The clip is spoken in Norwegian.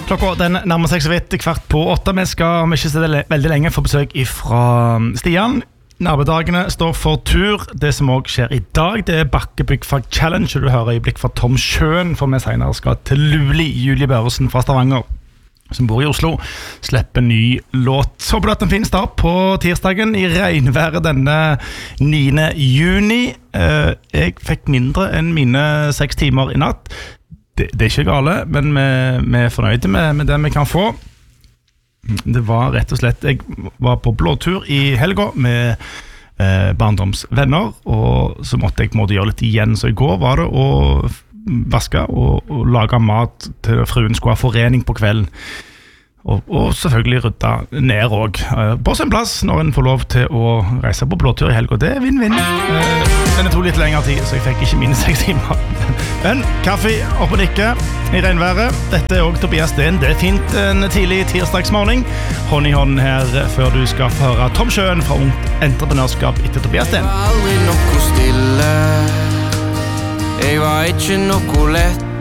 Klokka den nærmer seg så vidt 7:15. Vi skal om ikke se det veldig lenge få besøk fra Stian. Nabodagene står for tur. Det som også skjer i dag, det Bakkebyggfag Challenge. Du hører øyeblikk fra Tom Schøn, for vi senere skal til Luli. Julie Børresen fra Stavanger, som bor i Oslo, slipper ny låt. Håper at den finnes da på tirsdagen i regnværet denne 9. juni. Jeg fikk mindre enn mine 6 timer i natt. Det er ikke gale, men vi er fornøyde med det vi kan få. Det var rett og slett, jeg var på blåtur i helga med barndomsvenner, og så måtte jeg gjøre litt igjen. Så i går var det å vaske og lage mat til fruen skulle ha forening på kvelden. Og selvfølgelig rydde ned også. På sin plass når en får lov til å reise på blåtur i helga. Det er vinn-vinn. Den tog litt lengre tid, så jeg fikk ikke mine 6 timer. Men kaffe opp og nikke i regnværet. Dette er også Tobias Sten. Det er fint en tidlig tirsdagsmorgen. Hånd i hånd her før du skal få høre Tom Schøn fra Ungt Entreprenørskap etter Tobias Sten. Jeg var aldri noe stille. Jeg var ikke noe lett.